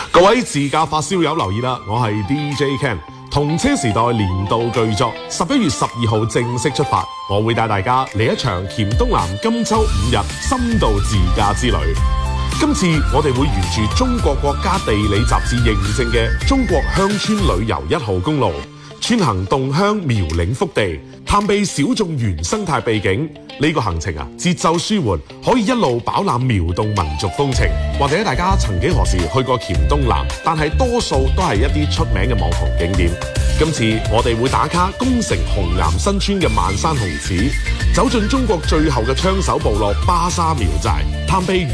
各位自駕發燒友留意啦，我係 DJ Ken， 同車時代年度巨作11月12號正式出發，我會帶大家嚟一場黔東南金秋5日深度自駕之旅。今次我哋會沿住中國國家地理雜誌認證嘅中國鄉村旅遊1號公路，穿行洞鄉苗嶺腹地，探秘小眾原生態秘境。呢個行程節奏舒緩，可以一路飽覽苗洞民族風情。或者大家曾幾何時去過黔東南，但係多數都係一啲出名嘅網紅景點。今次我哋會打卡宮城紅岩新村嘅萬山紅寺，走進中國最後嘅槍手部落巴沙苗寨，探秘